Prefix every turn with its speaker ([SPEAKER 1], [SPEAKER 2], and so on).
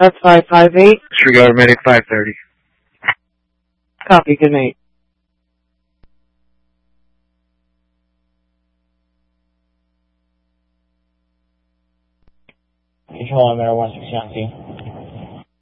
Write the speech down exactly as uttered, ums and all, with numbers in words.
[SPEAKER 1] That's five five eight.
[SPEAKER 2] Disregard medic five thirty.
[SPEAKER 1] Copy, good night.
[SPEAKER 3] Control America one six Yankee.